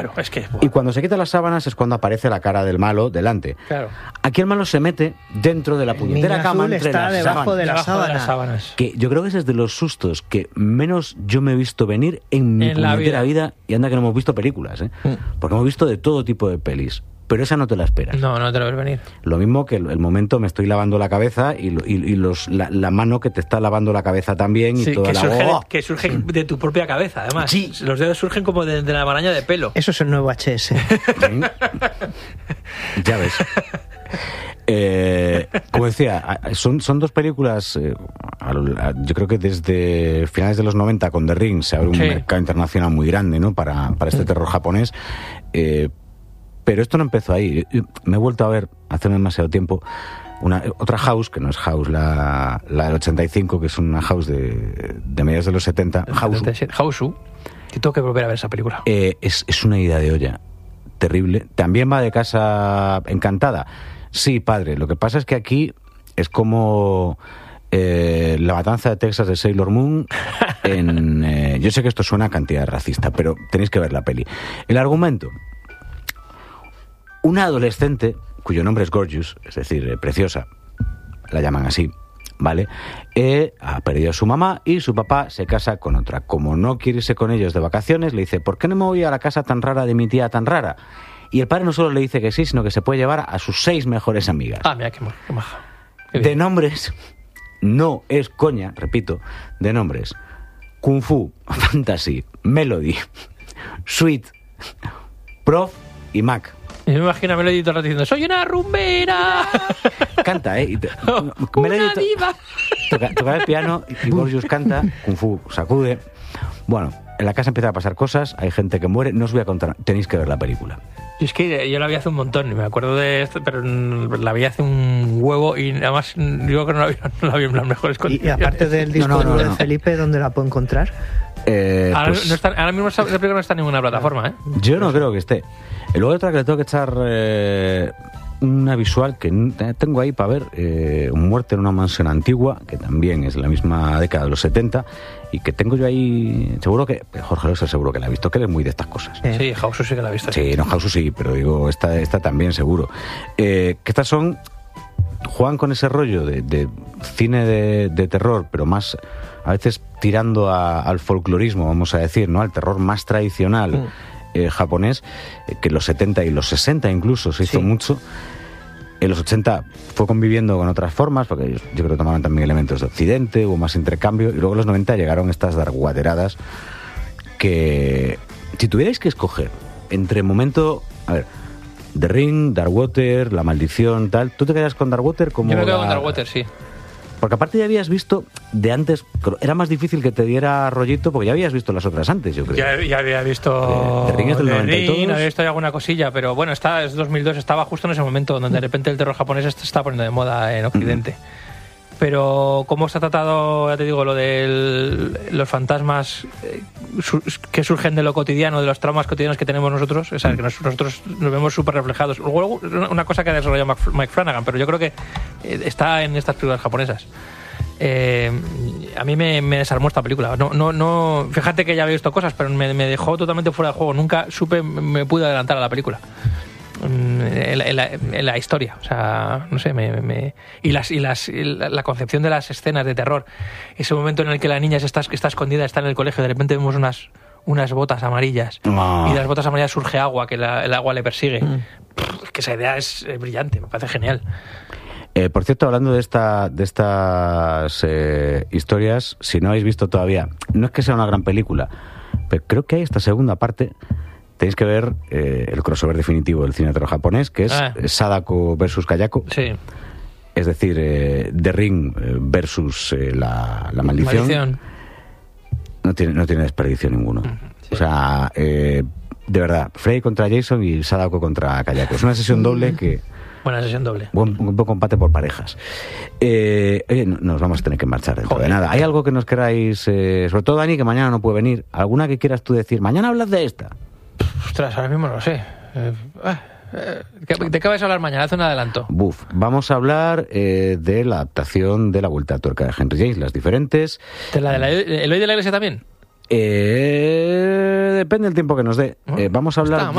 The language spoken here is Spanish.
Pero es que... Y cuando se quitan las sábanas es cuando aparece la cara del malo delante. Claro. Aquí el malo se mete dentro de la puñetera cama entre está las debajo de las Debajo de las sábanas. sábanas. Que yo creo que ese es de los sustos que menos yo me he visto venir en mi En la puñetera vida. Y anda que no hemos visto películas, ¿eh? Porque hemos visto de todo tipo de pelis. Pero esa no te la esperas. No te lo ves venir. Lo mismo que el momento me estoy lavando la cabeza y la mano que te está lavando la cabeza también y Sí, toda que surgen de tu propia cabeza, además. Sí. Los dedos surgen como de la maraña de pelo. Eso es el nuevo HS. Ya ves. Como decía, son dos películas, yo creo que desde finales de los 90 con The Ring se abre un mercado internacional muy grande, ¿no? Para este terror japonés. Pero esto no empezó ahí. Me he vuelto a ver, hace no demasiado tiempo, otra House, que no es House, la del 85, que es una House de mediados de los 70. Hausu. Que tengo que volver a ver esa película. Es una ida de olla terrible. También va de Casa Encantada. Sí, padre. Lo que pasa es que aquí es como la matanza de Texas de Sailor Moon. Yo sé que esto suena a cantidad racista, pero tenéis que ver la peli. El argumento: una adolescente, cuyo nombre es Gorgeous, es decir, preciosa, la llaman así, ¿vale? Ha perdido a su mamá y su papá se casa con otra. Como no quiere irse con ellos de vacaciones, le dice: ¿por qué no me voy a la casa tan rara de mi tía tan rara? Y el padre no solo le dice que sí, sino que se puede llevar a sus 6 mejores amigas. Ah, mira, qué maja. De nombres, no es coña, repito, de nombres: Kung Fu, Fantasy, Melody, Sweet, Prof y Mac. Y me imagino a Melody todo el rato diciendo: ¡soy una rumbera! Canta, ¿eh? ¡Una diva! Toca el piano y Gorgeous canta, Kung Fu sacude. Bueno, en la casa empieza a pasar cosas, hay gente que muere, no os voy a contar, tenéis que ver la película. Y es que yo la vi hace un montón y me acuerdo de esto, pero la vi hace un huevo y además digo que no la vi en las mejores condiciones. Y aparte del disco de Felipe, ¿dónde la puedo encontrar? Ahora mismo esa película no está en ninguna plataforma, ¿eh? Yo no creo que esté. Y luego otra que le tengo que echar una visual que tengo ahí para ver, Muerte en una mansión antigua, que también es la misma década de los 70, y que tengo yo ahí, seguro que Jorge Losa seguro que la ha visto, que él es muy de estas cosas. Sí, Hausu sí que la ha visto. Sí, no, Hausu sí, pero digo, esta también seguro. Que estas juegan con ese rollo de cine de terror, pero más a veces tirando al folclorismo, vamos a decir, ¿no? Al terror más tradicional japonés, que en los 70 y los 60 incluso se hizo mucho. En los 80 fue conviviendo con otras formas, porque ellos, yo creo que tomaron también elementos de Occidente, hubo más intercambio, y luego en los 90 llegaron estas darkwateradas que, si tuvierais que escoger entre momento, a ver, The Ring, Darkwater, La Maldición, tal, ¿tú te quedas con Darkwater como? Yo me quedo con Darkwater, sí. Porque aparte ya habías visto de antes, era más difícil que te diera rollito porque ya habías visto las otras antes, yo creo. Ya había visto The Ring es del 90 y todos. Había visto alguna cosilla, pero bueno, es 2002, estaba justo en ese momento donde de repente el terror japonés se está poniendo de moda en Occidente. Pero cómo se ha tratado, ya te digo, lo de los fantasmas que surgen de lo cotidiano, de los traumas cotidianos que tenemos nosotros, o sea, que nosotros nos vemos súper reflejados. Luego, una cosa que ha desarrollado Mike Flanagan, pero yo creo que está en estas películas japonesas. A mí me desarmó esta película. No, fíjate que ya había visto cosas, pero me dejó totalmente fuera de juego. Nunca me pude adelantar a la película. En la historia, o sea, no sé, la concepción de las escenas de terror, ese momento en el que la niña está escondida, está en el colegio, de repente vemos unas botas amarillas y de las botas amarillas surge agua, que el agua le persigue. Es que esa idea es brillante, me parece genial. Por cierto, hablando de estas historias, si no habéis visto todavía, no es que sea una gran película, pero creo que hay esta segunda parte. Tenéis que ver el crossover definitivo del cine terror japonés, que es Sadako versus Kayako. Sí. Es decir, The Ring versus la Maldición. No tiene desperdicio ninguno. Sí. O sea, de verdad, Freddy contra Jason y Sadako contra Kayako. Es una sesión doble que... Buena sesión doble. Buen combate por parejas. Oye, nos vamos a tener que marchar dentro de nada. ¿Hay algo que nos queráis, sobre todo Dani, que mañana no puede venir? ¿Alguna que quieras tú decir? Mañana hablas de esta. Ostras, ahora mismo no lo sé. ¿De qué vais a hablar mañana? Haz un adelanto. Vamos a hablar de la adaptación de La Vuelta a Tuerca de Henry James, las diferentes. ¿El Hoy de la Iglesia también? Depende del tiempo que nos dé. Vamos a hablar